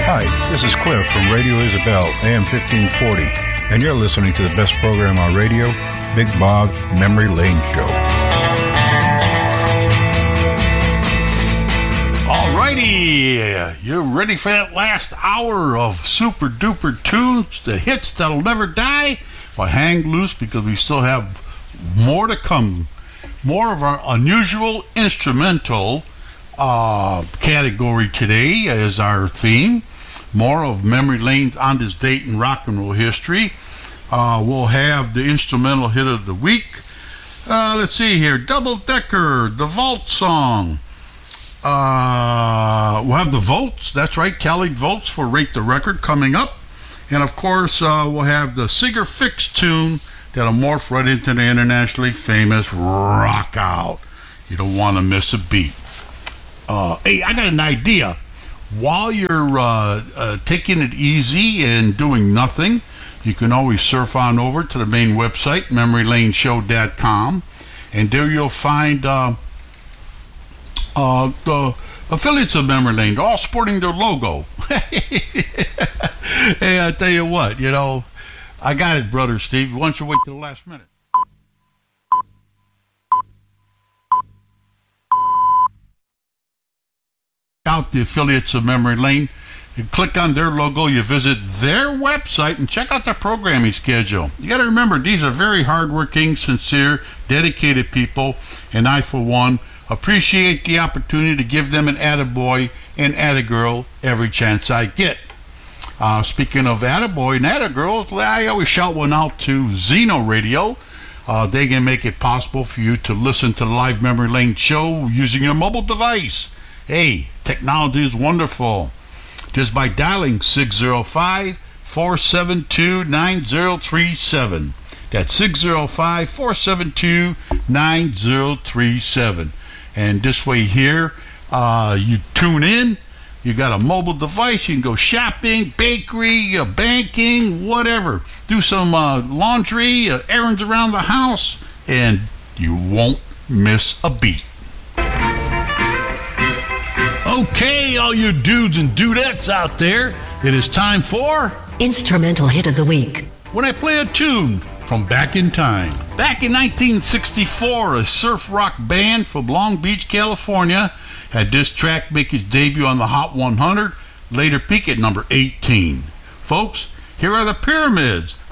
Hi, this is Cliff from Radio Isabel, AM 1540, and you're listening to the best program on radio, Big Bob's Memory Lane Show. Alrighty, you're ready for that last hour of super duper tunes, the hits that'll never die? Well, hang loose because we still have more to come. More of our unusual instrumental category today is our theme. More of Memory Lane's On This Date in Rock and Roll History. We'll have the instrumental hit of the week. Let's see here. Double Decker, the Vault Song. We'll have the votes. That's right, tallied votes for Rate the Record coming up. And of course, we'll have the Seeger Fix tune that'll morph right into the internationally famous Rock Out. You don't want to miss a beat. Hey, I got an idea. While you're taking it easy and doing nothing, you can always surf on over to the main website, memorylaneshow.com, and there you'll find the affiliates of Memory Lane, all sporting their logo. Hey, I tell you what, I got it, brother Steve. Why don't you wait till the last minute? Out the affiliates of Memory Lane. You click on their logo, you visit their website, and check out their programming schedule. You got to remember, these are very hardworking, sincere, dedicated people, and I, for one, appreciate the opportunity to give them an attaboy and attagirl every chance I get. Speaking of attaboy and attagirls, I always shout one out to Zeno Radio. They can make it possible for you to listen to the live Memory Lane show using your mobile device. Hey, technology is wonderful. Just by dialing 605-472-9037. That's 605-472-9037. And this way here, you tune in, you got a mobile device, you can go shopping, bakery, banking, whatever. Do some laundry, errands around the house, and you won't miss a beat. Okay, all you dudes and dudettes out there, it is time for Instrumental Hit of the Week. When I play a tune from back in time. Back in 1964, a surf rock band from Long Beach, California, had this track make its debut on the Hot 100, later peak at number 18. Folks, here are the Pyramids.